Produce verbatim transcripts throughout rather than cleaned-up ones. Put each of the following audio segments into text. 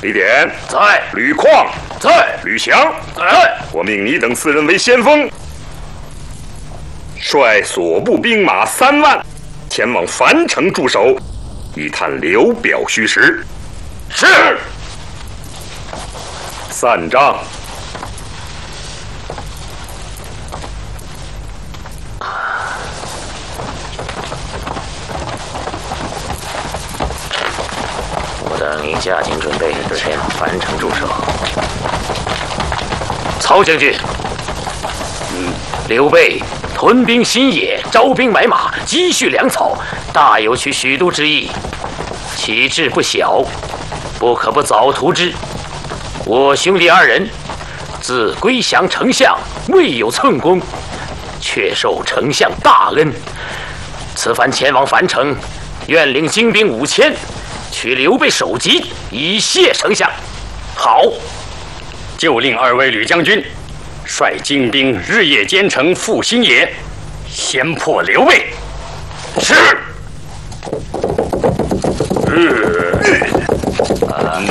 李典在， 吕旷在， 吕翔在。 我命你等四人为先锋，率所部兵马三万，前往樊城驻守，以探刘表虚实。 是。 散帐。 我等已加紧准备，前往樊城驻守。曹将军，嗯，刘备屯兵新野，招兵买马，积蓄粮草，大有取许都之意，其志不小，不可不早图之。我兄弟二人自归降丞相，未有寸功，却受丞相大恩。此番前往樊城，愿领精兵五千，取刘备首级，以谢丞相。好， 就令二位吕将军率精兵日夜兼程赴新野，先破刘备。 是。 嗯。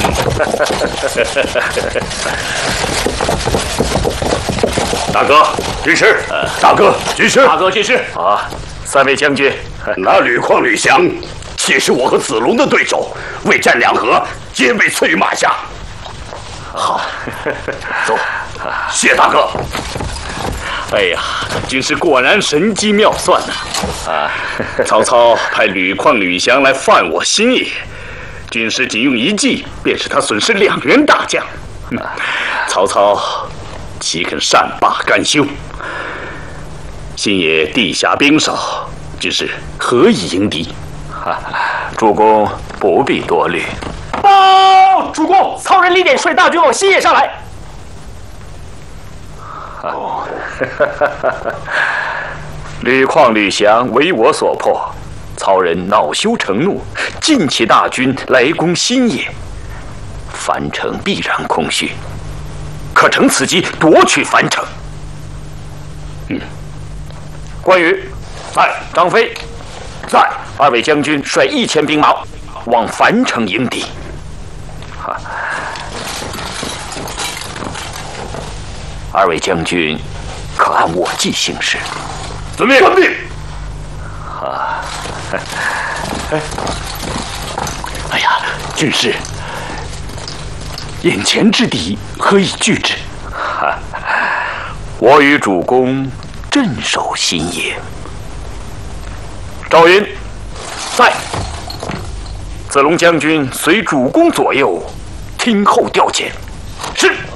大哥，军师。大哥，军师。 大哥，军师。啊，三位将军， 那吕旷、吕翔岂是我和子龙的对手？未战两合，皆被刺于马下。 好，走。 谢大哥。 哎呀，军师果然神机妙算呐！啊，曹操派吕旷、吕翔来犯我新野，军师仅用一计，便使他损失两员大将。曹操岂肯善罢甘休？新野地狭兵少，军师何以迎敌？ 啊，主公不必多虑。 报，主公，曹仁李典率大军往新野上来。 哦，吕旷、吕翔为我所迫，曹仁恼羞成怒，尽起大军来攻新野，樊城必然空虚，可乘此机夺取樊城。嗯，关羽在，张飞在，二位将军率一千兵马往樊城迎敌。哈。二位将军，可按我计行事。 遵命。遵命。 啊，哎，哎呀，军师，眼前之敌，何以拒之？哈，我与主公镇守新野。赵云在，子龙将军随主公左右，听候调遣。是。